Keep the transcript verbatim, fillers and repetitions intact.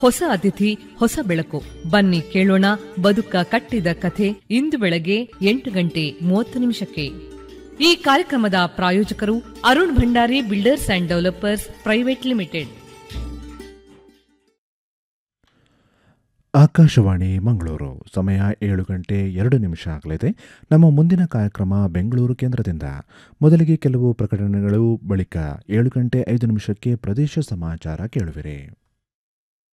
ಹೊಸ ಅತಿಥಿ ಹೊಸ ಬೆಳಕು. ಬನ್ನಿ ಕೇಳೋಣ ಬದುಕ ಕಟ್ಟಿದ ಕಥೆ. ಇಂದು ಬೆಳಗ್ಗೆ ಎಂಟು ಗಂಟೆ ಮೂವತ್ತು ನಿಮಿಷಕ್ಕೆ. ಈ ಕಾರ್ಯಕ್ರಮದ ಪ್ರಾಯೋಜಕರು Arun Bhandari builders and developers private limited. Akashvani Mangaluru. ಸಮಯ ಏಳು ಗಂಟೆ ಎರಡು ನಿಮಿಷ ಆಗಲಿದೆ. ನಮ್ಮ ಮುಂದಿನ ಕಾರ್ಯಕ್ರಮ ಬೆಂಗಳೂರು ಕೇಂದ್ರದಿಂದ. ಮೊದಲಿಗೆ ಕೆಲವು ಪ್ರಕಟಣೆಗಳು, ಬಳಿಕ ಏಳು ಗಂಟೆ ಐದು ನಿಮಿಷಕ್ಕೆ ಪ್ರದೇಶ ಸಮಾಚಾರ ಕೇಳುವಿರಿ.